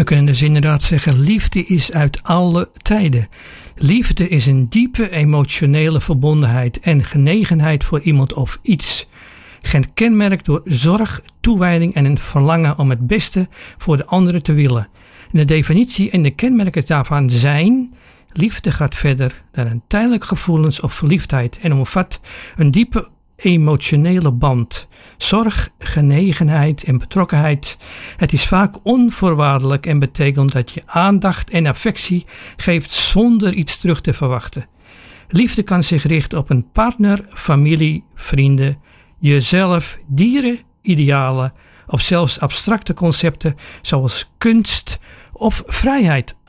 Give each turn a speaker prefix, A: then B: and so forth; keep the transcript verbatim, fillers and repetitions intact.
A: We kunnen dus inderdaad zeggen, liefde is uit alle tijden. Liefde is een diepe emotionele verbondenheid en genegenheid voor iemand of iets. Gekenmerkt door zorg, toewijding en een verlangen om het beste voor de anderen te willen. En de definitie en de kenmerken daarvan zijn: liefde gaat verder dan een tijdelijk gevoelens of verliefdheid en omvat een diepe emotionele band, zorg, genegenheid en betrokkenheid. Het is vaak onvoorwaardelijk en betekent dat je aandacht en affectie geeft zonder iets terug te verwachten. Liefde kan zich richten op een partner, familie, vrienden, jezelf, dieren, idealen of zelfs abstracte concepten zoals kunst of vrijheid.